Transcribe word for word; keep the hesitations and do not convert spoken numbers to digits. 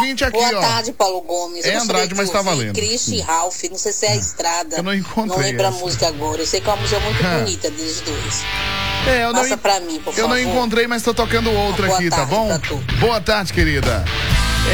Aqui, Boa ó. tarde, Paulo Gomes. É Andrade, mas tá valendo. Christy e Ralph, não sei se é a estrada. Eu não encontrei. Não lembro essa. a música agora. Eu sei que é uma música muito bonita deles dois. É, eu Passa não, pra mim, por eu favor. não encontrei, mas tô tocando outra Boa aqui, tá tarde bom? pra tu. Boa tarde, querida.